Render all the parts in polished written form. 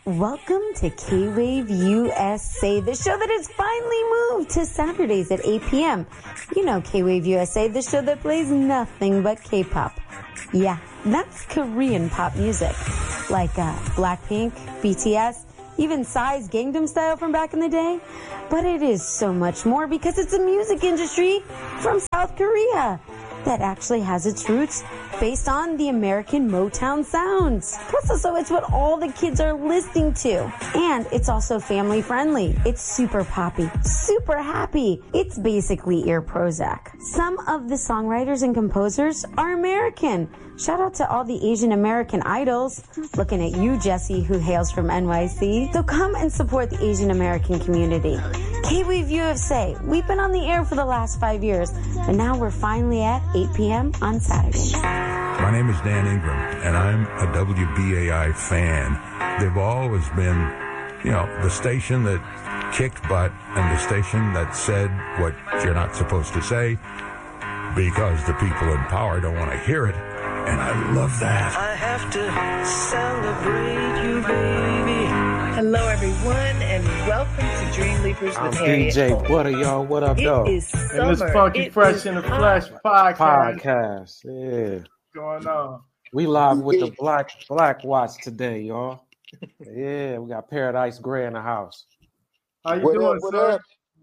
Welcome to K-Wave USA, the show that has finally moved to Saturdays at 8 p.m. You know K-Wave USA, the show that plays nothing but K-pop. Yeah, that's Korean pop music. Like Blackpink, BTS, even Psy's Gangnam Style from back in the day. But it is so much more because it's a music industry from South Korea that actually has its roots based on the American Motown sounds. Plus also it's what all the kids are listening to. And it's also family friendly. It's super poppy, super happy. It's basically ear Prozac. Some of the songwriters and composers are American. Shout out to all the Asian American idols. Looking at you, Jesse, who hails from NYC. So come and support the Asian American community. K-Wave USA, we've been on the air for the last 5 years, but now we're finally at 8 p.m. on Saturday. My name is Dan Ingram, and I'm a WBAI fan. They've always been, the station that kicked butt and the station that said what you're not supposed to say because the people in power don't want to hear it. And I love that. I have to celebrate you, baby. Hello, everyone, and welcome to Dream Leapers with I'm Harriet DJ Cole. Butter, y'all. What up, It though? is summer. And this Funky It Fresh is in the hot. Flesh podcast Podcast. Yeah. going on. We live with the Black Watch today, y'all. Yeah, we got Paradise Gray in the house. How you What doing, up, what sir? up?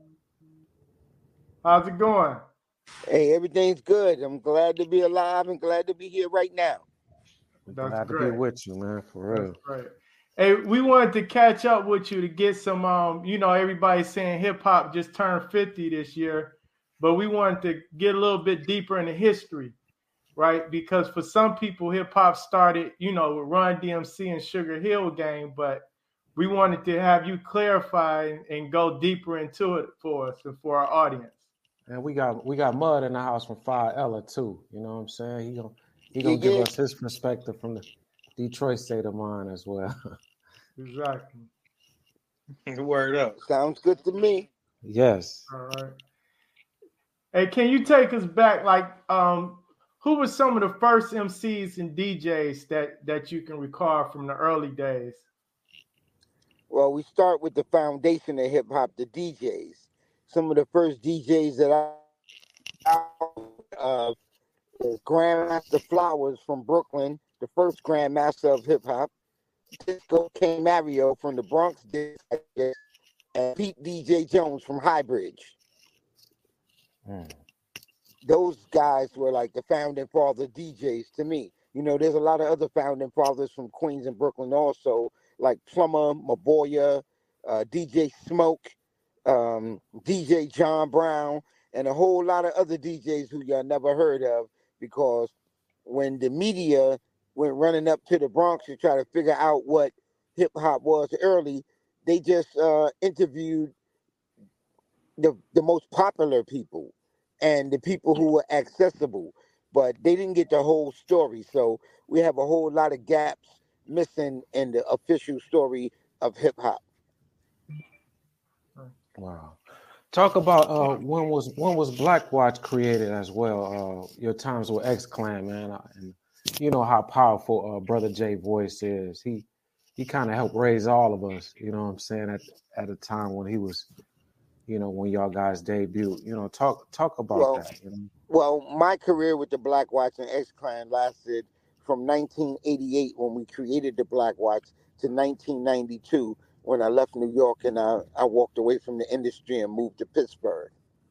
How's it going? Hey, everything's good. I'm glad to be alive and glad to be here right now. We're That's glad to great. be with you, man, for real. That's great. Hey, we wanted to catch up with you to get some, everybody's saying hip hop just turned 50 this year, but we wanted to get a little bit deeper into history, right? Because for some people, hip hop started, with Run DMC and Sugar Hill Gang, but we wanted to have you clarify and go deeper into it for us and for our audience. And we got Mud in the house from Fire Ella too. You know what I'm saying? He gonna Yeah, give yeah. us his perspective from the Detroit state of mind as well. Exactly. Word up. Sounds good to me. Yes. All right. Hey, can you take us back? Like, who were some of the first MCs and DJs that you can recall from the early days? Well, we start with the foundation of hip hop, the DJs. Some of the first DJs that is Grandmaster Flowers from Brooklyn, the first Grandmaster of hip hop. Disco King Mario from the Bronx, and Pete DJ Jones from Highbridge. Those guys were like the founding father DJs to me. There's a lot of other founding fathers from Queens and Brooklyn also, like Plummer, Maboya, DJ Smoke, DJ John Brown, and a whole lot of other DJs who y'all never heard of, because when the media went running up to the Bronx to try to figure out what hip hop was early, they just interviewed the most popular people and the people who were accessible, but they didn't get the whole story. So we have a whole lot of gaps missing in the official story of hip hop. Wow. Talk about when was Black Watch created as well? Your times with X Clan, man, and you know how powerful Brother J Voice is. He kind of helped raise all of us. You know what I'm saying, at a time when he was, when y'all guys debuted. Talk about that. Well, my career with the Black Watch and X Clan lasted from 1988 when we created the Black Watch to 1992 when I left New York and I walked away from the industry and moved to Pittsburgh.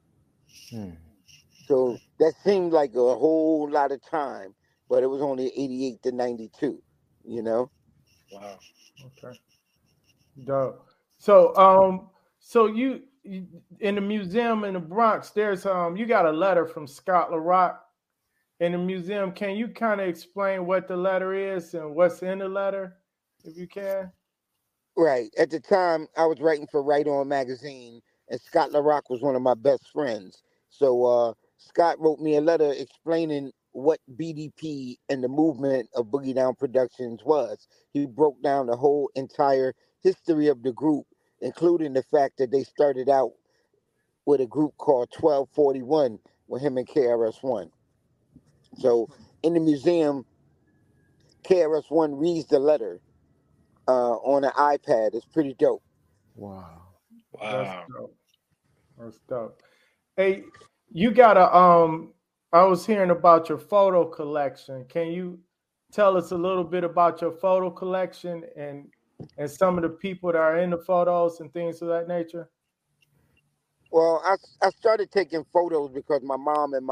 So that seemed like a whole lot of time, but it was only 88 to 92, Wow. Okay. Dope. So you in the museum in the Bronx, there's you got a letter from Scott LaRock in the museum. Can you kind of explain what the letter is and what's in the letter, if you can? Right. At the time, I was writing for Right On magazine, and Scott LaRock was one of my best friends. So Scott wrote me a letter explaining what BDP and the movement of Boogie Down Productions was. He broke down the whole entire history of the group, including the fact that they started out with a group called 1241 with him and KRS-One. So in the museum, KRS-One reads the letter on an iPad. It's pretty dope. Wow. That's dope. That's dope. Hey, you got a I was hearing about your photo collection. Can you tell us a little bit about your photo collection and some of the people that are in the photos and things of that nature? Well, I started taking photos because my mom and